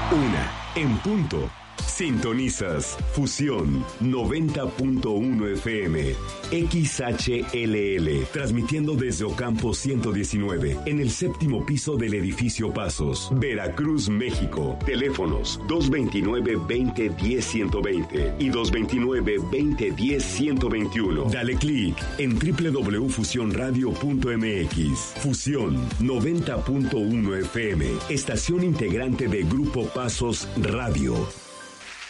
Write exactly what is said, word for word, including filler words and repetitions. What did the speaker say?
Una, en punto. Sintonizas Fusión noventa punto uno F M, X H L L, transmitiendo desde Ocampo ciento diecinueve, en el séptimo piso del edificio Pasos, Veracruz, México. Teléfonos dos dos nueve, veinte, diez, ciento veinte y dos dos nueve, veinte, diez, ciento veintiuno. Dale clic en doble u doble u doble u punto fusión radio punto m x. Fusión noventa punto uno F M, estación integrante de Grupo Pasos Radio.